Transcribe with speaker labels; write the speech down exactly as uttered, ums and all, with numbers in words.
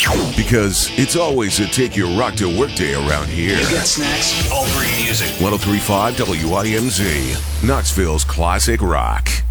Speaker 1: Because it's always a take your rock to work day around here.
Speaker 2: You get snacks, all free music.
Speaker 1: one oh three point five W I M Z, Knoxville's classic rock.